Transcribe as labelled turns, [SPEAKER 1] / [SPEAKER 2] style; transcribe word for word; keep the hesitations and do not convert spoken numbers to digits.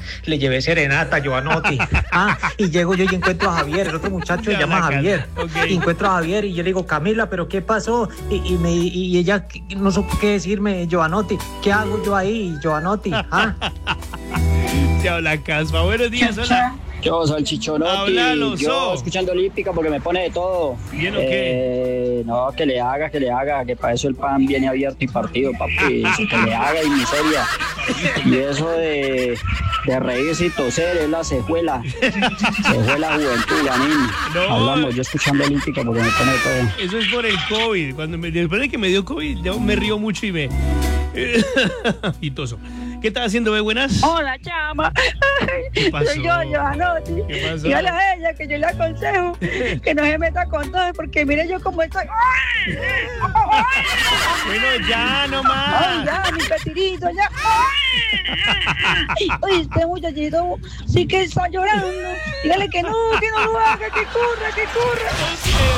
[SPEAKER 1] le llevé serenata a Giovanotti. Ah, y llego yo y encuentro a Javier, el otro muchacho se llama Javier. Okay. Y encuentro a Javier y yo le digo, Camila, ¿pero qué pasó? Y, y, me, y ella no supo qué decirme, Giovanotti. ¿Qué hago yo ahí, Giovanotti? ¿Ah?
[SPEAKER 2] Ya habla Caspa. Buenos días, hola.
[SPEAKER 3] Yo soy el Chichorotti, yo escuchando Olímpica porque me pone de todo.
[SPEAKER 2] ¿Bien o qué?
[SPEAKER 3] Eh, no, que le haga, que le haga, que para eso el pan viene abierto y partido, papi. Eso que le haga y miseria. Y eso de, de reírse y toser es la cejuela. Cejuela juventud, ganín. No. Hablamos, yo escuchando Olímpica porque me pone de todo.
[SPEAKER 2] Eso es por el COVID. Cuando me, después de que me dio COVID, yo me río mucho y me... y toso. ¿Qué estás haciendo, ve? Buenas.
[SPEAKER 4] Hola, chama.
[SPEAKER 2] ¿Qué pasó?
[SPEAKER 4] Soy yo, Giovanotti.
[SPEAKER 2] ¿Qué pasó?
[SPEAKER 4] Dígale a ella que yo le aconsejo que no se meta con todo, porque mire yo cómo estoy.
[SPEAKER 2] Bueno, ya, nomás.
[SPEAKER 4] Ay, ya, mi petirito, ya. Oye, este muchachito sí que está llorando. Dígale que no, que no lo haga, que corra, que corra.